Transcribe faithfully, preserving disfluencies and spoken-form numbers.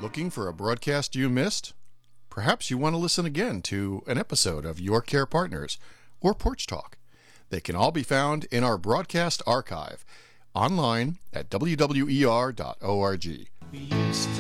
Looking for a broadcast you missed? Perhaps you want to listen again to an episode of Your Care Partners or Porch Talk. They can all be found in our broadcast archive online at w w e r dot org.